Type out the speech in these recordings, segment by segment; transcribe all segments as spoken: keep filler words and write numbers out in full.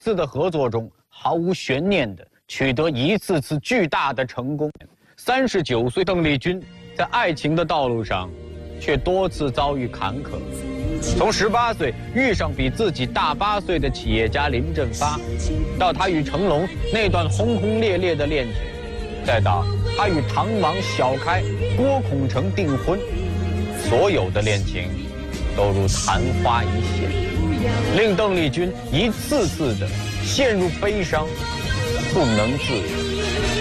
次的合作中，毫无悬念地取得一次次巨大的成功。三十九岁邓丽君在爱情的道路上，却多次遭遇坎坷。从十八岁遇上比自己大八岁的企业家林振发，到她与成龙那段轰轰烈烈的恋情，再到她与唐王小开、郭孔成订婚，所有的恋情都如昙花一现，令邓丽君一次次的陷入悲伤，不能自已。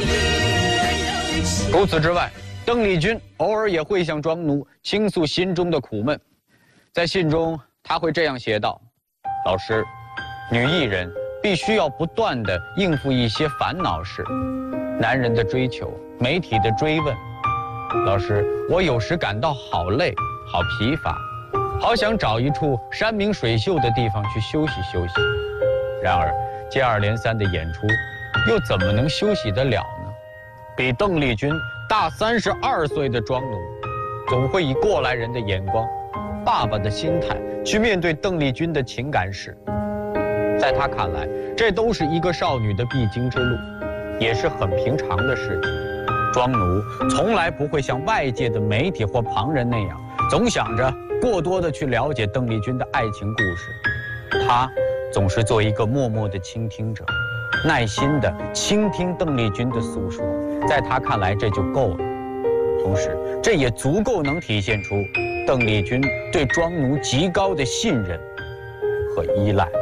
除此之外，邓丽君偶尔也会向庄奴倾诉心中的苦闷。在信中，她会这样写道：“老师，女艺人必须要不断地应付一些烦恼事，男人的追求，媒体的追问。老师，我有时感到好累，好疲乏，好想找一处山明水秀的地方去休息休息。然而，接二连三的演出，又怎么能休息得了呢？比邓丽君大三十二岁的庄奴，总会以过来人的眼光、爸爸的心态去面对邓丽君的情感史。在他看来，这都是一个少女的必经之路，也是很平常的事情。庄奴从来不会像外界的媒体或旁人那样，总想着过多的去了解邓丽君的爱情故事。他总是做一个默默的倾听者，耐心地倾听邓丽君的诉说。在他看来，这就够了。同时，这也足够能体现出邓丽君对庄奴极高的信任和依赖。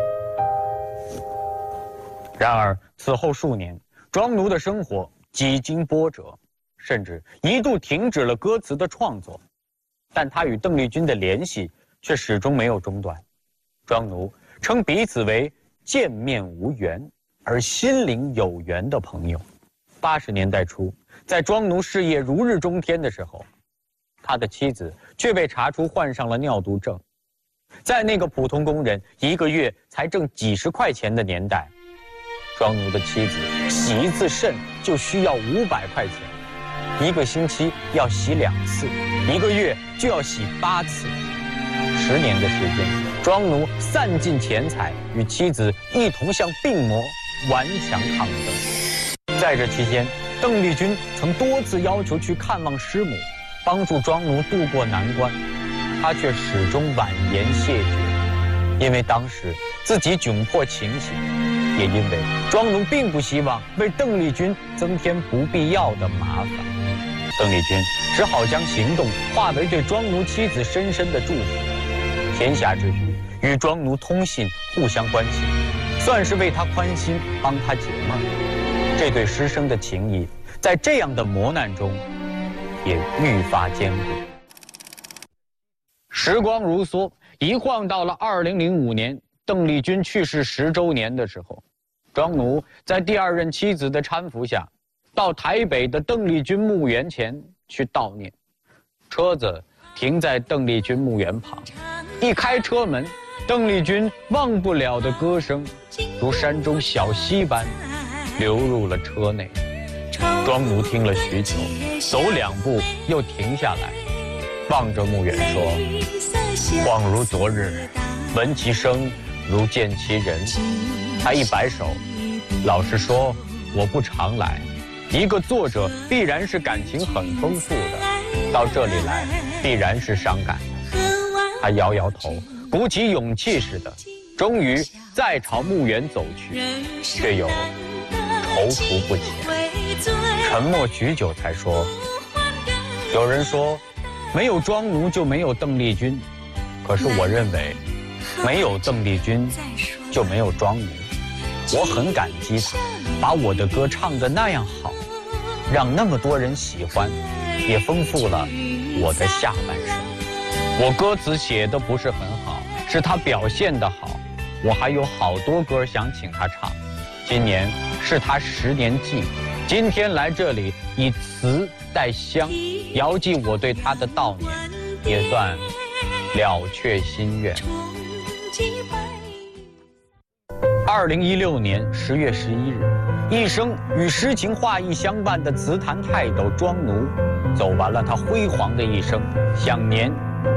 然而，此后数年，庄奴的生活几经波折，甚至一度停止了歌词的创作。但他与邓丽君的联系却始终没有中断。庄奴称彼此为见面无缘，而心灵有缘的朋友。八十年代初，在庄奴事业如日中天的时候，他的妻子却被查出患上了尿毒症。在那个普通工人一个月才挣几十块钱的年代，庄奴的妻子洗一次肾就需要五百块钱，一个星期要洗两次，一个月就要洗八次。十年的时间，庄奴散尽钱财，与妻子一同向病魔顽强抗争。在这期间，邓丽君曾多次要求去看望师母，帮助庄奴渡过难关，他却始终婉言谢绝，因为当时自己窘迫情形，也因为庄奴并不希望为邓丽君增添不必要的麻烦。邓丽君只好将行动化为对庄奴妻子深深的祝福。闲暇之余，与庄奴通信，互相关心，算是为他宽心，帮他解闷。这对师生的情谊，在这样的磨难中，也愈发坚固。时光如梭，一晃到了二零零五年，邓丽君去世十周年的时候，庄奴在第二任妻子的搀扶下，到台北的邓丽君墓园前去悼念。车子停在邓丽君墓园旁，一开车门，邓丽君忘不了的歌声，如山中小溪般流入了车内。庄奴听了许久，走两步又停下来，望着墓园说：“恍如昨日，闻其声如见其人。”他一摆手，老实说，我不常来。一个作者必然是感情很丰富的，到这里来必然是伤感。他摇摇头，鼓起勇气似的，终于再朝墓园走去，却又踌躇不前。沉默许久才说：“有人说，没有庄奴就没有邓丽君，可是我认为，没有邓丽君就没有庄奴。我很感激他，把我的歌唱得那样好，让那么多人喜欢，也丰富了我的下半生。我歌词写得不是很好，是他表现得好。我还有好多歌想请他唱。今年是他十年祭，今天来这里以词带香，遥寄我对他的悼念，也算了却心愿。”二零一六年十月十一日，一生与诗情画意相伴的词坛泰斗庄奴，走完了他辉煌的一生，享年